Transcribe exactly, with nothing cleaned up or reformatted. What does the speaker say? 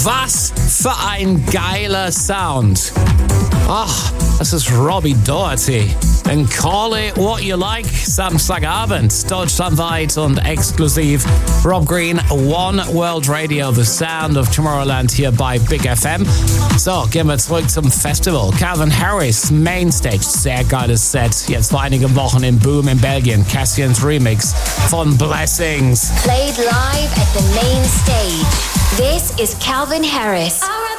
Was für ein geiler Sound. Ach, das ist Robbie Doherty. And call it what you like. Samstagabend, deutschlandweit und exklusiv. Rob Green, One World Radio, the sound of Tomorrowland hier bei Big F M. So, gehen wir zurück zum Festival. Calvin Harris, Mainstage, sehr geiles Set. Jetzt vor einigen Wochen in Boom in Belgien. Cassian's Remix von Blessings. Played live at the main stage. This is Calvin Harris.